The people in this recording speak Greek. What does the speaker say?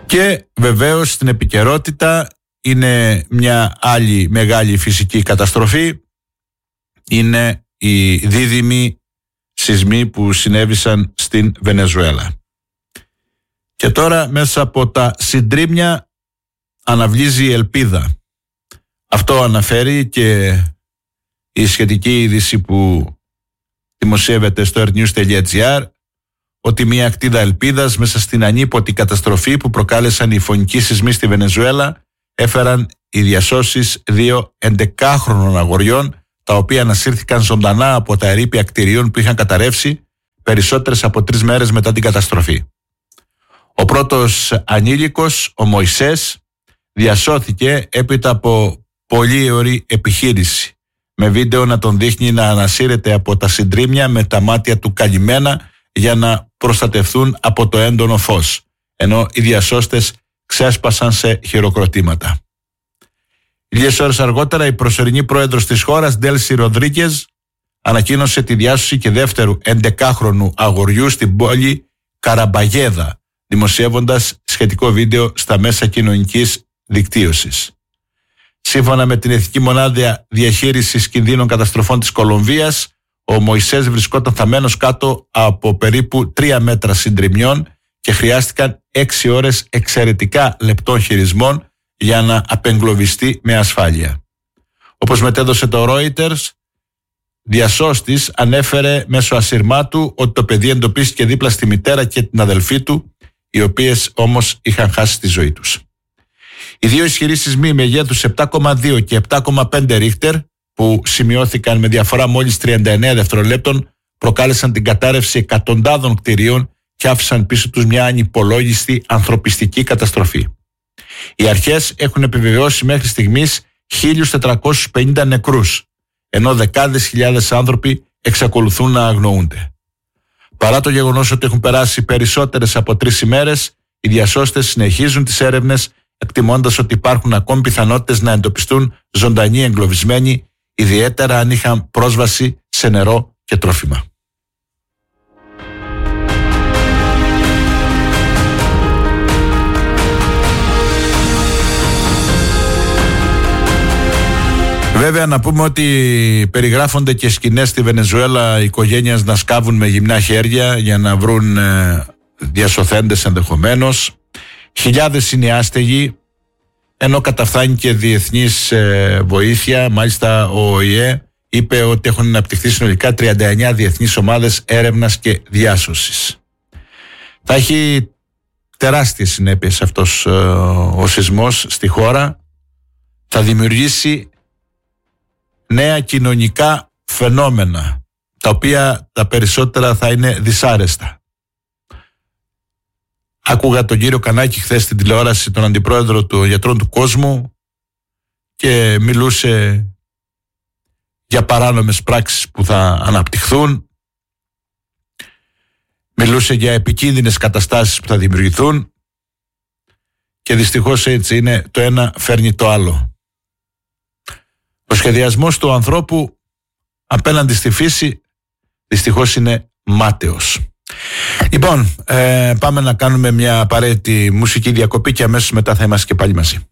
Και βεβαίως στην επικαιρότητα είναι μια άλλη μεγάλη φυσική καταστροφή. Είναι οι δίδυμοι σεισμοί που συνέβησαν στην Βενεζουέλα. Και τώρα μέσα από τα συντρίμμια αναβλύζει η ελπίδα. Αυτό αναφέρει και η σχετική είδηση που δημοσιεύεται στο airnews.gr, ότι μια ακτίδα ελπίδας μέσα στην ανίποτη καταστροφή που προκάλεσαν οι φωνικοί σεισμοί στη Βενεζουέλα έφεραν οι διασώσεις 2 11χρονων αγοριών, τα οποία ανασύρθηκαν ζωντανά από τα ερείπια κτηρίων που είχαν καταρρεύσει περισσότερες από 3 μέρες μετά την καταστροφή. Ο πρώτος ανήλικος, ο Μωυσές, διασώθηκε έπειτα από πολύ ωραία επιχείρηση, με βίντεο να τον δείχνει να ανασύρεται από τα συντρίμμια με τα μάτια του καλυμμένα για να προστατευθούν από το έντονο φως, ενώ οι διασώστες ξέσπασαν σε χειροκροτήματα. Λίγες ώρες αργότερα η προσωρινή πρόεδρος της χώρας, Ντέλσι Ροδρίγκες, ανακοίνωσε τη διάσωση και δεύτερου 11χρονου αγοριού στην πόλη Καραμπαγέδα, δημοσιεύοντας σχετικό βίντεο στα μέσα κοινωνικής δικτύωσης. Σύμφωνα με την Εθνική Μονάδα Διαχείρισης Κινδύνων Καταστροφών της Κολομβίας, ο Μωυσές βρισκόταν θαμμένος κάτω από περίπου 3 μέτρα συντριμμιών και χρειάστηκαν 6 ώρες εξαιρετικά λεπτών χειρισμών για να απεγκλωβιστεί με ασφάλεια. Όπως μετέδωσε το Reuters, διασώστης ανέφερε μέσω ασυρμάτου ότι το παιδί εντοπίστηκε δίπλα στη μητέρα και την αδελφή του, οι οποίες όμως είχαν χάσει τη ζωή τους. Οι 2 ισχυροί σεισμοί μεγέθους 7,2 και 7,5 ρίχτερ, που σημειώθηκαν με διαφορά μόλις 39 δευτερολέπτων, προκάλεσαν την κατάρρευση εκατοντάδων κτηρίων και άφησαν πίσω τους μια ανυπολόγιστη ανθρωπιστική καταστροφή. Οι αρχές έχουν επιβεβαιώσει μέχρι στιγμής 1.450 νεκρούς, ενώ δεκάδες χιλιάδες άνθρωποι εξακολουθούν να αγνοούνται. Παρά το γεγονός ότι έχουν περάσει περισσότερες από 3 ημέρες, οι διασώστες συνεχίζουν τις έρευνες, εκτιμώντας ότι υπάρχουν ακόμη πιθανότητες να εντοπιστούν ζωντανοί εγκλωβισμένοι, ιδιαίτερα αν είχαν πρόσβαση σε νερό και τρόφιμα. Βέβαια να πούμε ότι περιγράφονται και σκηνές στη Βενεζουέλα οικογένειας να σκάβουν με γυμνά χέρια για να βρουν διασωθέντες ενδεχομένως. Χιλιάδες είναι οι άστεγοι, ενώ καταφθάνει και διεθνής βοήθεια. Μάλιστα ο ΟΗΕ είπε ότι έχουν αναπτυχθεί συνολικά 39 διεθνείς ομάδες έρευνας και διάσωσης. Θα έχει τεράστιες συνέπειες αυτός ο σεισμός στη χώρα. Θα δημιουργήσει νέα κοινωνικά φαινόμενα, τα οποία τα περισσότερα θα είναι δυσάρεστα. Άκουγα τον κύριο Κανάκη χθες στην τηλεόραση, τον αντιπρόεδρο των Γιατρών του Κόσμου, και μιλούσε για παράνομες πράξεις που θα αναπτυχθούν, μιλούσε για επικίνδυνες καταστάσεις που θα δημιουργηθούν, και δυστυχώς έτσι είναι, το ένα φέρνει το άλλο. Ο σχεδιασμός του ανθρώπου απέναντι στη φύση δυστυχώς είναι μάταιος. Λοιπόν, πάμε να κάνουμε μια απαραίτητη μουσική διακοπή και αμέσως μετά θα είμαστε και πάλι μαζί.